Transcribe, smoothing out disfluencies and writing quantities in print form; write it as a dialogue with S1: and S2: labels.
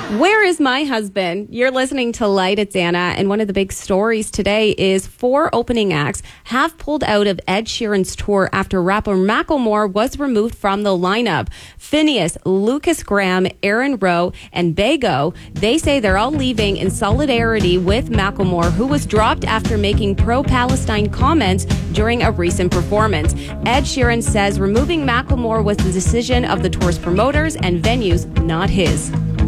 S1: Where is my husband? You're listening to Light. It's Anna, and one of the big stories today is 4 opening acts have pulled out of Ed Sheeran's tour after rapper Macklemore was removed from the lineup. Phineas, Lucas Graham, Aaron Rowe, and Bago, they say they're all leaving in solidarity with Macklemore, who was dropped after making pro-Palestine comments during a recent performance. Ed Sheeran says removing Macklemore was the decision of the tour's promoters and venues, not his.